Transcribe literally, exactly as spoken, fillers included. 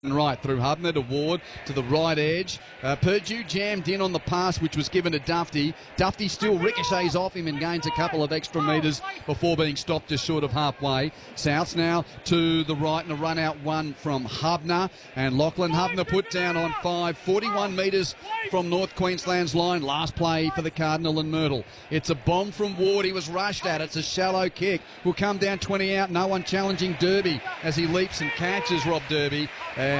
Right through Hubner to Ward to the right edge. Uh, Purdue jammed in on the pass, which was given to Dufty. Dufty still ricochets off him and gains a couple of extra metres before being stopped just short of halfway. Souths now to the right and a run out one from Hubner. And Lachlan Hubner put down on five, forty-one metres from North Queensland's line. Last play for the Cardinal and Myrtle. It's a bomb from Ward. He was rushed at. It's a shallow kick. Will come down twenty out. No one challenging Derby as he leaps and catches Rob Derby. Uh,